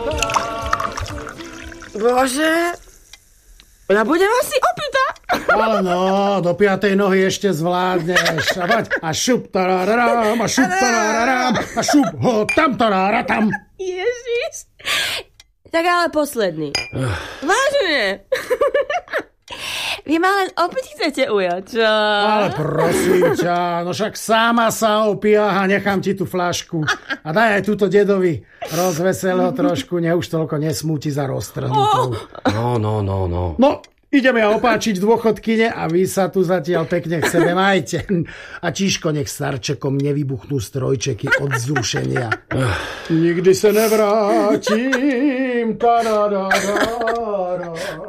Bože, ja budem asi opýta. Ale no, do 5. nohy ešte zvládneš. A šup tararam, a šup tararam, a šup ho tam tararatam. Ježiš. Tak ale posledný. Vážne. Vy ma len opäť chcete ujať, čo? Ale prosím ťa, no však sama sa opíja a nechám ti tú fľašku. A daj aj túto dedovi. Rozvesel ho trošku, už toľko nesmúti za roztrhnutou. No. No, ideme ja opáčiť dôchodkyne a vy sa tu zatiaľ pekne k sebe majte. A Číško nech starčekom nevybuchnú strojčeky od vzrušenia. Nikdy sa nevrátim.